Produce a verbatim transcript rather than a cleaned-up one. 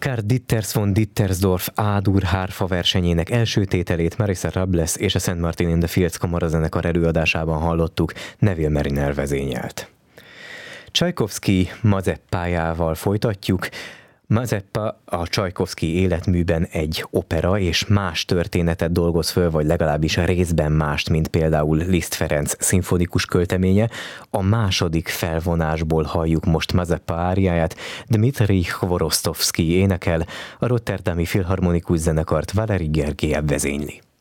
Karl Ditters von Dittersdorf A-dur hárfa versenyének első tételét Marisa Robles és a Saint Martin in the Fields kamarazenekar előadásában hallottuk, Neville Mariner vezényelt. Csajkovszky Mazeppájával folytatjuk. Mazeppa a Csajkovszky életműben egy opera és más történetet dolgoz föl, vagy legalábbis részben mást, mint például Liszt Ferenc szimfonikus költeménye. A második felvonásból halljuk most Mazeppa áriáját, Dmitrij Chvorostovszky énekel, a Rotterdami Filharmonikus Zenekart Valeri Gergiev vezényli.